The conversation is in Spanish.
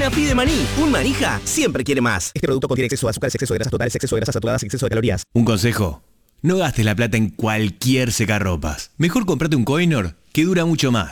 Nena pide maní. Un manija siempre quiere más. Este producto contiene exceso de azúcar, exceso de grasas totales, exceso de grasas saturadas, exceso de calorías. Un consejo: no gastes la plata en cualquier secarropas. Mejor comprate un Coinor que dura mucho más.